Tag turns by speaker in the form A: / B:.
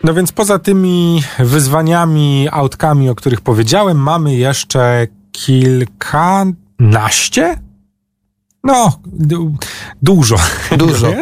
A: No więc poza tymi wyzwaniami, autkami, o których powiedziałem, mamy jeszcze kilkanaście? No, dużo.
B: Dużo.